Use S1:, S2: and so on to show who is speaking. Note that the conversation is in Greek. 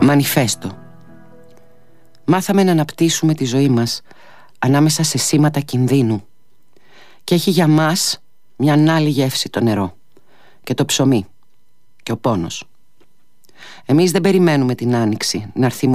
S1: Μανιφέστο. Μάθαμε να αναπτύσσουμε τη ζωή μας ανάμεσα σε σήματα κινδύνου. Και έχει για μας μια άλλη γεύση το νερό και το ψωμί και ο πόνος. Εμείς δεν περιμένουμε την άνοιξη να έρθει